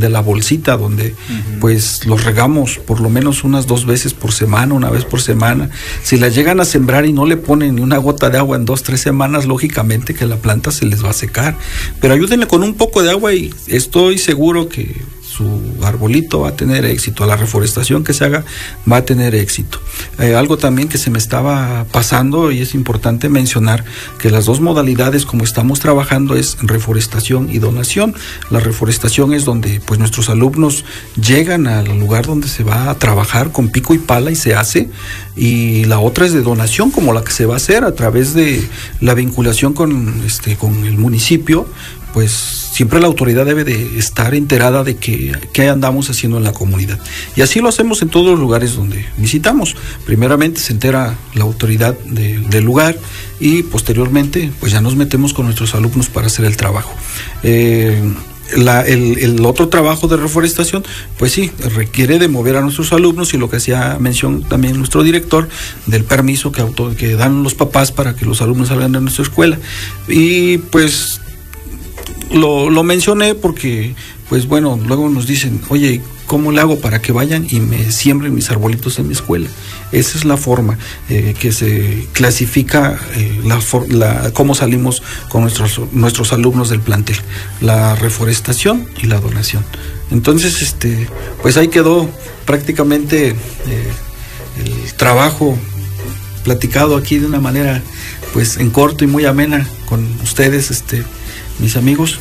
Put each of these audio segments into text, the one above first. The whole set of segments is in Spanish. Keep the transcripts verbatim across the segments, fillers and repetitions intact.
de la bolsita, donde uh-huh. pues los regamos por lo menos unas dos veces por semana, una vez por semana. Si la llegan a sembrar y no le ponen ni una gota de agua en dos, tres semanas, lógicamente que la planta se les va a secar. Pero ayúdenle con un poco de agua y estoy seguro que su arbolito va a tener éxito, la reforestación que se haga va a tener éxito. Eh, algo también que se me estaba pasando y es importante mencionar que las dos modalidades como estamos trabajando es reforestación y donación. La reforestación es donde pues nuestros alumnos llegan al lugar donde se va a trabajar con pico y pala y se hace, y la otra es de donación, como la que se va a hacer a través de la vinculación con, este, con el municipio. Pues siempre la autoridad debe de estar enterada de que, qué andamos haciendo en la comunidad. Y así lo hacemos en todos los lugares donde visitamos. Primeramente se entera la autoridad de, del lugar y posteriormente pues ya nos metemos con nuestros alumnos para hacer el trabajo. Eh, La, el, el otro trabajo de reforestación, pues sí, requiere de mover a nuestros alumnos y lo que hacía mención también nuestro director del permiso que, auto, que dan los papás para que los alumnos salgan de nuestra escuela. Y pues Lo, lo mencioné porque, pues bueno, luego nos dicen, oye, ¿cómo le hago para que vayan y me siembren mis arbolitos en mi escuela? Esa es la forma eh, que se clasifica eh, la, la, cómo salimos con nuestros, nuestros alumnos del plantel, la reforestación y la donación. Entonces, este, pues ahí quedó prácticamente eh, el trabajo platicado aquí de una manera, pues en corto y muy amena con ustedes, este, mis amigos.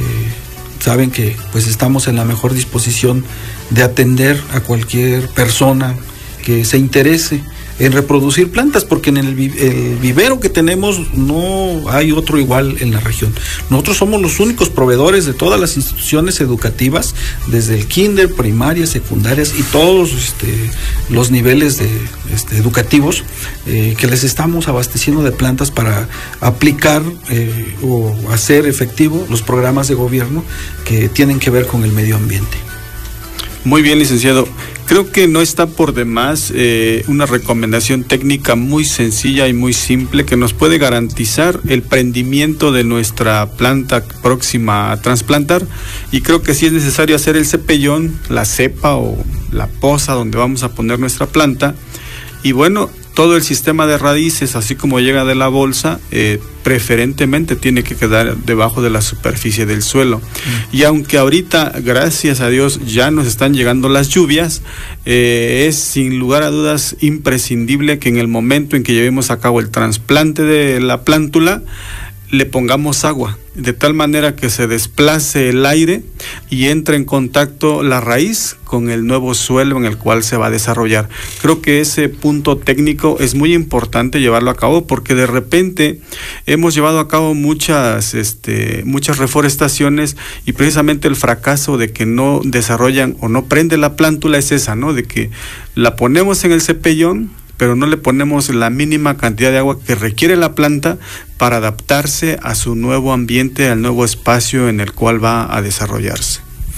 Eh, saben que pues estamos en la mejor disposición de atender a cualquier persona que se interese en reproducir plantas, porque en el, el vivero que tenemos no hay otro igual en la región. Nosotros somos los únicos proveedores de todas las instituciones educativas, desde el kinder, primarias, secundarias y todos este, los niveles de, este, educativos, eh, que les estamos abasteciendo de plantas para aplicar eh, o hacer efectivo los programas de gobierno que tienen que ver con el medio ambiente. Muy bien, licenciado. Creo que no está por demás eh, una recomendación técnica muy sencilla y muy simple que nos puede garantizar el prendimiento de nuestra planta próxima a trasplantar, y creo que sí es necesario hacer el cepellón, la cepa o la poza donde vamos a poner nuestra planta, y bueno, todo el sistema de raíces, así como llega de la bolsa, eh, preferentemente tiene que quedar debajo de la superficie del suelo. Mm. Y aunque ahorita, gracias a Dios, ya nos están llegando las lluvias, eh, es sin lugar a dudas imprescindible que en el momento en que llevemos a cabo el trasplante de la plántula, le pongamos agua, de tal manera que se desplace el aire y entre en contacto la raíz con el nuevo suelo en el cual se va a desarrollar. Creo que ese punto técnico es muy importante llevarlo a cabo, porque de repente hemos llevado a cabo muchas, este, muchas reforestaciones, y precisamente el fracaso de que no desarrollan o no prende la plántula es esa, ¿no? De que la ponemos en el cepellón, pero no le ponemos la mínima cantidad de agua que requiere la planta para adaptarse a su nuevo ambiente, al nuevo espacio en el cual va a desarrollarse.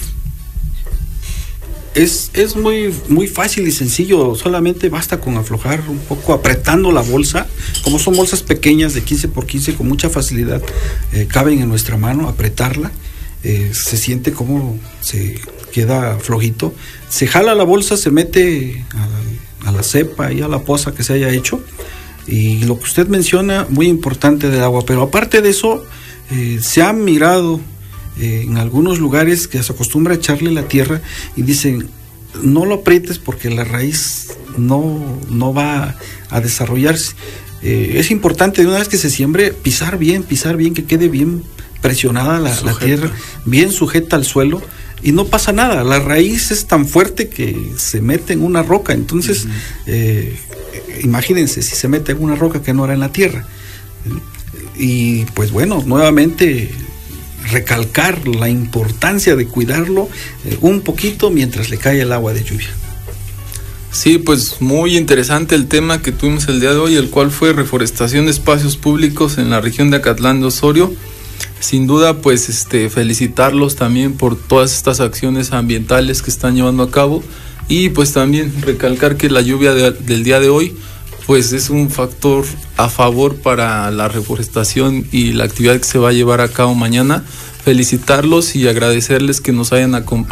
Es, es muy, muy fácil y sencillo, solamente basta con aflojar un poco, apretando la bolsa. Como son bolsas pequeñas de quince por quince, con mucha facilidad eh, caben en nuestra mano, apretarla, eh, se siente como se queda flojito, se jala la bolsa, se mete a la, a la cepa y a la poza que se haya hecho, y lo que usted menciona, muy importante del agua. Pero aparte de eso, eh, se ha mirado eh, en algunos lugares que se acostumbra a echarle la tierra y dicen, no lo aprietes porque la raíz no, no va a desarrollarse. Eh, es importante de una vez que se siembre pisar bien, pisar bien, que quede bien presionada la, la tierra, bien sujeta al suelo, y no pasa nada. La raíz es tan fuerte que se mete en una roca. Entonces, uh-huh. eh, imagínense si se mete en una roca que no era en la tierra. Y pues bueno, nuevamente recalcar la importancia de cuidarlo eh, un poquito mientras le cae el agua de lluvia. Sí, pues muy interesante el tema que tuvimos el día de hoy, el cual fue reforestación de espacios públicos en la región de Acatlán de Osorio. Sin duda, pues este felicitarlos también por todas estas acciones ambientales que están llevando a cabo, y pues también recalcar que la lluvia de, del día de hoy pues es un factor a favor para la reforestación y la actividad que se va a llevar a cabo mañana. Felicitarlos y agradecerles que nos hayan acompañado